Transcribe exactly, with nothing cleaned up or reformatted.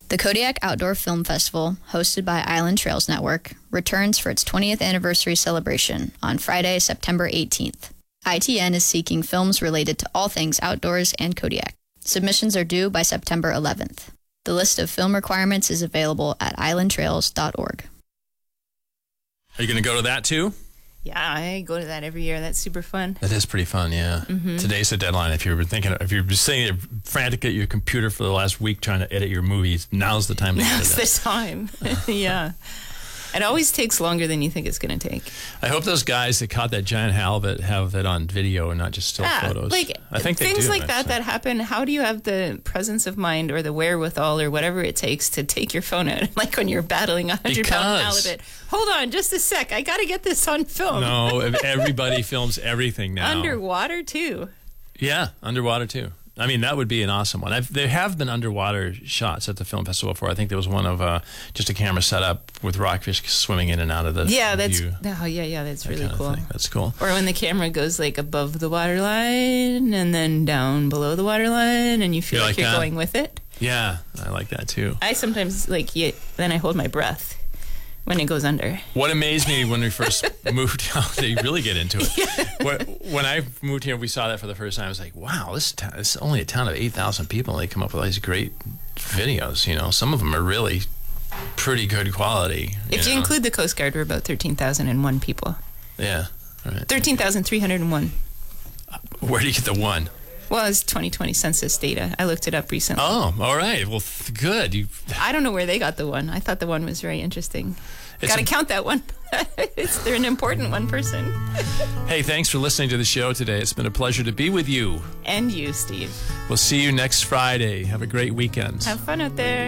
The Kodiak Outdoor Film Festival, hosted by Island Trails Network, returns for its twentieth anniversary celebration on Friday, September eighteenth. I T N is seeking films related to all things outdoors and Kodiak. Submissions are due by September eleventh. The list of film requirements is available at island trails dot org. Are you going to go to that too? Yeah, I go to that every year. That's super fun. That is pretty fun, yeah. Mm-hmm. Today's the deadline. If you've been thinking, if you've been sitting there frantic at your computer for the last week trying to edit your movies, now's the time to get it. Now's the time. Yeah. It always takes longer than you think it's going to take. I hope those guys that caught that giant halibut have it on video and not just still yeah, photos. Like, I think they things do, like actually. that that happen. How do you have the presence of mind or the wherewithal or whatever it takes to take your phone out? Like when you're battling a hundred pound halibut. Hold on, just a sec. I got to get this on film. No, everybody films everything now. Underwater too. Yeah, underwater too. I mean, that would be an awesome one. I've, there have been underwater shots at the film festival before. I think there was one of uh, just a camera set up with rockfish swimming in and out of the yeah, that's view. Oh, yeah, yeah, that's that really kind of cool. thing. That's cool. Or when the camera goes like above the waterline and then down below the waterline, and you feel You like, like you're that? going with it. Yeah, I like that too. I sometimes like yeah, then I hold my breath when it goes under. What amazed me when we first moved, oh, they really get into it. Yeah. When, when I moved here, we saw that for the first time. I was like, wow, this, town, this is only a town of eight thousand people, and they come up with all these great videos. You know, some of them are really pretty good quality. You If you know? include the Coast Guard, we're about thirteen thousand one people. Yeah. Right. thirteen thousand three hundred one. Where do you get the one? Well, it's twenty twenty census data. I looked it up recently. Oh, all right. Well, th- good. You. I don't know where they got the one. I thought the one was very interesting. Got to a- count that one. it's, they're an important one person. Hey, thanks for listening to the show today. It's been a pleasure to be with you. And you, Steve. We'll see you next Friday. Have a great weekend. Have fun out there.